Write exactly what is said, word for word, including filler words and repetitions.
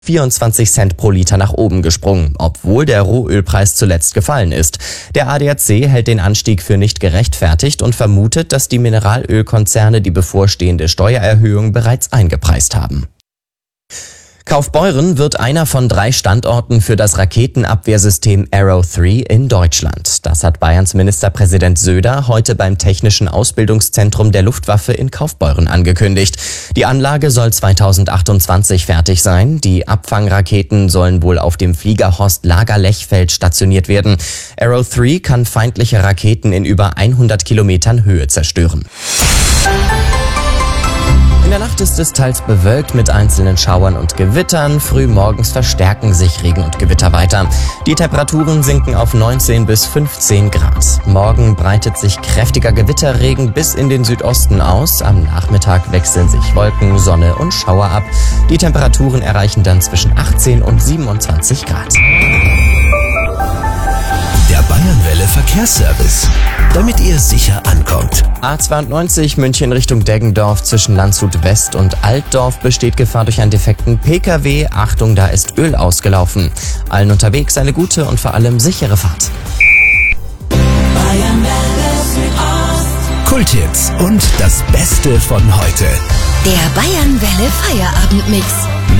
vierundzwanzig Cent pro Liter nach oben gesprungen, obwohl der Rohölpreis zuletzt gefallen ist. Der A D A C hält den Anstieg für nicht gerechtfertigt und vermutet, dass die Mineralölkonzerne die bevorstehende Steuererhöhung bereits eingepreist haben. Kaufbeuren wird einer von drei Standorten für das Raketenabwehrsystem Arrow drei in Deutschland. Das hat Bayerns Ministerpräsident Söder heute beim Technischen Ausbildungszentrum der Luftwaffe in Kaufbeuren angekündigt. Die Anlage soll zweitausendachtundzwanzig fertig sein. Die Abfangraketen sollen wohl auf dem Fliegerhorst Lager-Lechfeld stationiert werden. Arrow drei kann feindliche Raketen in über hundert Kilometern Höhe zerstören. In der Nacht ist es teils bewölkt mit einzelnen Schauern und Gewittern. Früh morgens verstärken sich Regen und Gewitter weiter. Die Temperaturen sinken auf neunzehn bis fünfzehn Grad. Morgen breitet sich kräftiger Gewitterregen bis in den Südosten aus. Am Nachmittag wechseln sich Wolken, Sonne und Schauer ab. Die Temperaturen erreichen dann zwischen achtzehn und siebenundzwanzig Grad. Der Bayernwelle Verkehrsservice, damit ihr sicher ankommt. A zweiundneunzig München Richtung Deggendorf zwischen Landshut West und Altdorf besteht Gefahr durch einen defekten P K W. Achtung, da ist Öl ausgelaufen. Allen unterwegs eine gute und vor allem sichere Fahrt. Bayernwelle Südost. Kulthits und das Beste von heute. Der Bayernwelle Feierabendmix.